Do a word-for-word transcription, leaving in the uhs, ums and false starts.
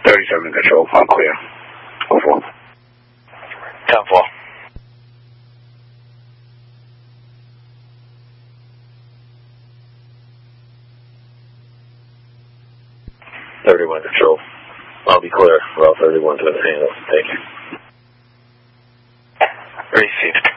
thirty-seven control, I'm clear. Over. ten four. thirty-one control. I'll be clear. Well, thirty-one to the handle. Thank you. Received.